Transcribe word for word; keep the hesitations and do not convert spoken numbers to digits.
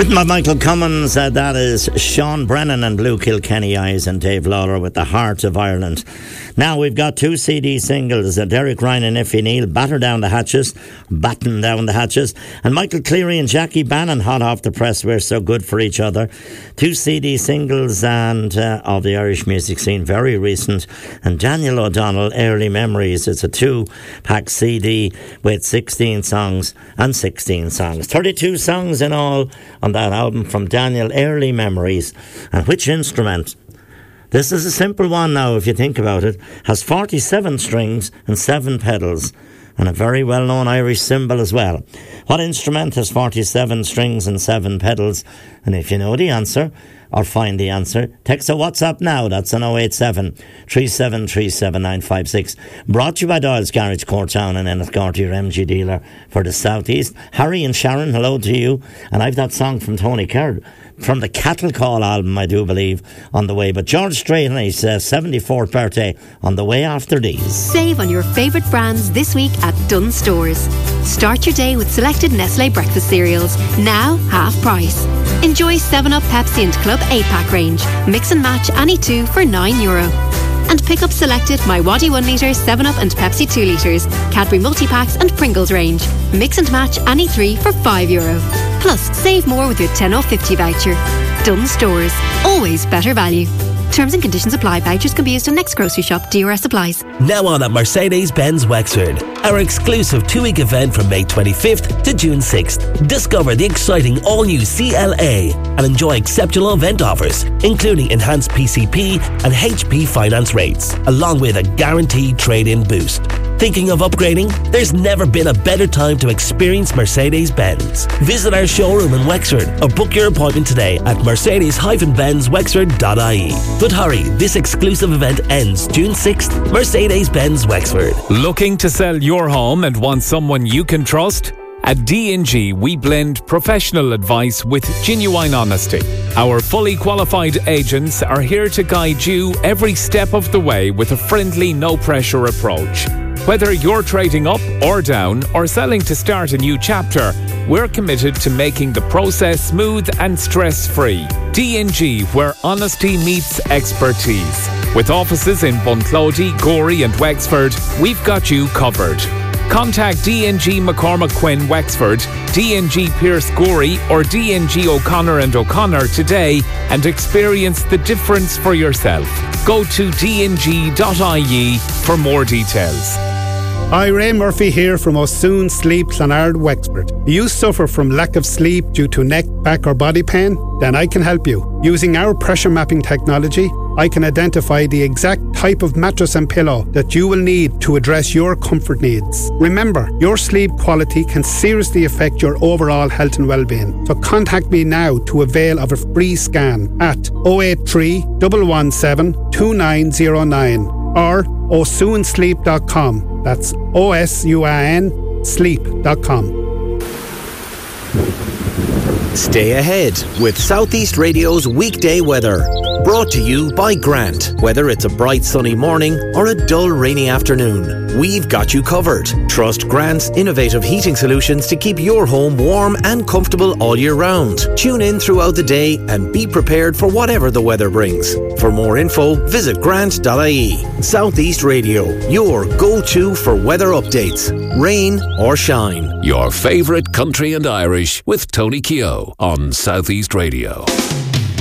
Written by Michael Cummins, uh, that is Sean Brennan and Blue Kilkenny Eyes, and Dave Lawler with The Heart of Ireland. Now we've got two C D singles, uh, Derek Ryan and Iffy Neal, Batter Down the Hatches, Batten Down the Hatches, and Michael Cleary and Jackie Bannon, hot off the press, We're So Good for Each Other. Two C D singles and uh, of the Irish music scene, very recent. And Daniel O'Donnell, Early Memories. It's a two-pack C D with sixteen songs and sixteen songs. thirty-two songs in all on that album from Daniel, Early Memories. And which instrument? This is a simple one now, if you think about it. Has forty-seven strings and seven pedals, and a very well-known Irish cymbal as well. What instrument has forty-seven strings and seven pedals? And if you know the answer, or find the answer, text a WhatsApp now. That's an oh eight seven, three seven three, seven nine five six. Brought to you by Doyle's Garage, Courtown, and Enniscorthy, your M G dealer for the South East. Harry and Sharon, hello to you. And I've that song from Tony Kerr, from the Cattle Call album, I do believe, on the way. But George Strait and his uh, seventy-fourth birthday on the way after these. Save on your favourite brands this week at Dunnes Stores. Start your day with selected Nestlé breakfast cereals, now half price. Enjoy seven up, Pepsi and Club eight pack range. Mix and match any two for nine euro. And pick up selected My Waddy one litre, seven up and Pepsi two litres, Cadbury multi-packs and Pringles range. Mix and match any three for five euro. Plus, save more with your ten off fifty voucher. Dunnes Stores. Always better value. Terms and conditions apply. Vouchers can be used in next grocery shop. D R S applies. Now on at Mercedes-Benz Wexford, our exclusive two-week event from May twenty-fifth to June sixth. Discover the exciting all-new C L A and enjoy exceptional event offers, including enhanced P C P and H P finance rates, along with a guaranteed trade-in boost. Thinking of upgrading? There's never been a better time to experience Mercedes-Benz. Visit our showroom in Wexford or book your appointment today at mercedes dash benz wexford dot I E. But hurry, this exclusive event ends June sixth. Mercedes-Benz Wexford. Looking to sell your home and want someone you can trust? At D and G, we blend professional advice with genuine honesty. Our fully qualified agents are here to guide you every step of the way with a friendly, no-pressure approach. Whether you're trading up or down or selling to start a new chapter, we're committed to making the process smooth and stress-free. D and G, where honesty meets expertise. With offices in Bunclody, Gorey and Wexford, we've got you covered. Contact D and G McCormack Quinn Wexford, D and G Pierce Gorey or D and G O'Connor and O'Connor today and experience the difference for yourself. Go to d n g dot I E for more details. Hi, Ray Murphy here from O'Soon Sleep Clonard, Wexford. Do you suffer from lack of sleep due to neck, back or body pain? Then I can help you. Using our pressure mapping technology, I can identify the exact type of mattress and pillow that you will need to address your comfort needs. Remember, your sleep quality can seriously affect your overall health and well-being. So contact me now to avail of a free scan at oh eight three, one one seven, two nine oh nine or o soon sleep dot com. That's O S U I N sleep dot com. Stay ahead with Southeast Radio's weekday weather. Brought to you by Grant. Whether it's a bright sunny morning or a dull rainy afternoon, we've got you covered. Trust Grant's innovative heating solutions to keep your home warm and comfortable all year round. Tune in throughout the day and be prepared for whatever the weather brings. For more info, visit grant dot I E. Southeast Radio, your go-to for weather updates, rain or shine. Your favourite country and Irish with Tony Keogh on Southeast Radio.